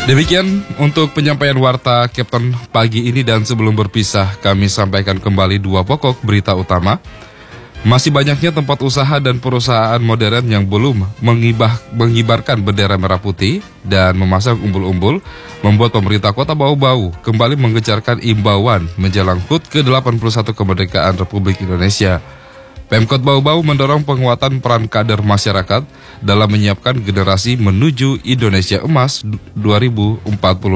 Demikian untuk penyampaian warta Kapten pagi ini, dan sebelum berpisah kami sampaikan kembali dua pokok berita utama. Masih banyaknya tempat usaha dan perusahaan modern yang belum mengibarkan bendera merah putih dan memasang umbul-umbul membuat pemerintah Kota Bau-Bau kembali menggencarkan imbauan menjelang HUT ke-81 kemerdekaan Republik Indonesia. Pemkot Bau-Bau mendorong penguatan peran kader masyarakat dalam menyiapkan generasi menuju Indonesia Emas 2045.